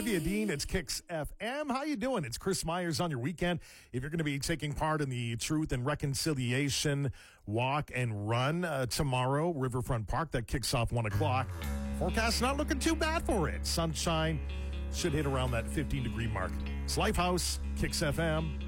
Olivia Dean, it's Kicks FM. How you doing? It's Chris Myers on your weekend. If you're going to be taking part in the Truth and Reconciliation Walk and Run tomorrow, Riverfront Park, that kicks off 1 o'clock. Forecast not looking too bad for it. Sunshine should hit around that 15-degree mark. It's Lifehouse, Kicks FM.